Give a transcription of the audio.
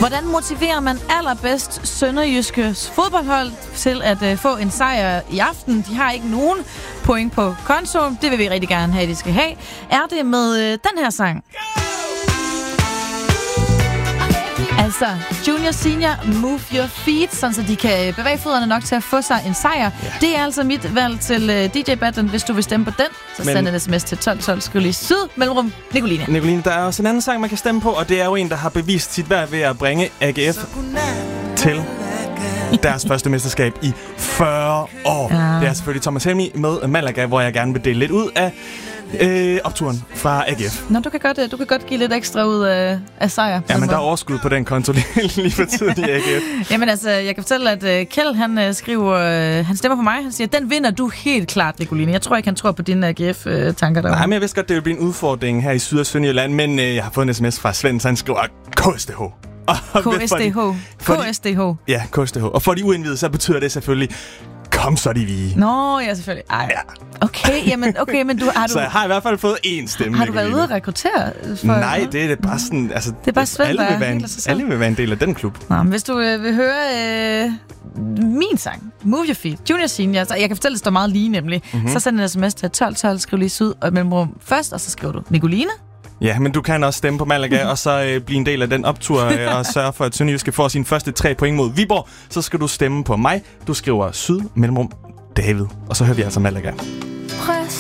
Hvordan motiverer man allerbedst Sønderjyskes fodboldhold til at få en sejr i aften? De har ikke nogen point på kontoen. Det vil vi rigtig gerne have, at de skal have. Er det med den her sang? Altså, Junior Senior, Move Your Feet, sådan så de kan bevæge fødderne nok til at få sig en sejr. Ja. Det er altså mit valg til DJ-battlen. Hvis du vil stemme på den, så send en sms til 1212, skriv lige syd, mellemrum, Nicoline. Nicoline, der er også en anden sang, man kan stemme på, og det er jo en, der har bevist sit værd ved at bringe AGF til deres første mesterskab i 40 år. Ja. Det er selvfølgelig Thomas Helmig med Malaga, hvor jeg gerne vil dele lidt ud af opturen fra AGF. Nå, du kan godt give lidt ekstra ud af sejr. Ja, men der er overskud på den konto lige for tiden i AGF. Jamen altså, jeg kan fortælle, at Kjeld, han skriver, han stemmer på mig. Han siger, den vinder du helt klart, Nicoline. Jeg tror ikke, han tror på dine AGF-tanker derovre. Nej, men jeg vidste godt, det vil blive en udfordring her i Syd- og Sønderjylland, men jeg har fået en sms fra Svend, så han skriver KSDH. KSDH. Ja, KSDH. Og for de uindvidede, så betyder det selvfølgelig, kom så de vige. Nå, ja, selvfølgelig. Ej. Ja. Okay, men har du... Så jeg har i hvert fald fået én stemme. Har du været ude at rekruttere? Nej, det er bare sådan... Altså, det er bare Svend, alle vil være en del af den klub. Nå, men hvis du vil høre min sang, Move Your Feet, Junior Senior, så jeg kan fortælle, det står meget lige nemlig. Så send en sms til 1212, skriv lige syd og mellemrum først, og så skriver du Nicoline. Ja, men du kan også stemme på Malaga, og så blive en del af den optur, og sørge for, at Sønderjyske får sine første 3 point mod Viborg. Så skal du stemme på mig. Du skriver syd, mellemrum, David. Og så hører vi altså Malaga.